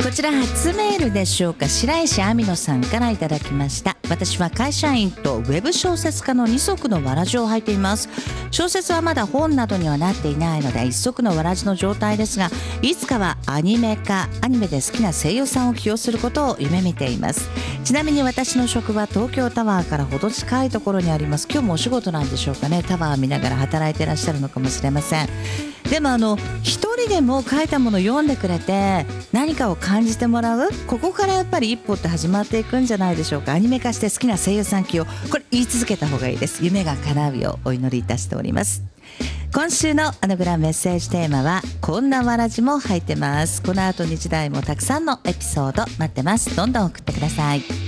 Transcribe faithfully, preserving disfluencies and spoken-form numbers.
こちら初メールでしょうか。白石亜美乃さんからいただきました。私は会社員とウェブ小説家の二足のわらじを履いています。小説はまだ本などにはなっていないので一足のわらじの状態ですが、いつかはアニメ化アニメで好きな声優さんを起用することを夢見ています。ちなみに私の職場東京タワーからほど近いところにあります。今日もお仕事なんでしょうかね。タワー見ながら働いていらっしゃるのかもしれません。でもあの一人でも書いたものを読んでくれて何かを感じてもらう、ここからやっぱり一歩って始まっていくんじゃないでしょうか。アニメ化して好きな声優さん起用、これ言い続けた方がいいです。夢が叶うようお祈りいたしております。今週のアナグラメッセージテーマはこんなわらじも入ってます。この後にじ台もたくさんのエピソード待ってます。どんどん送ってください。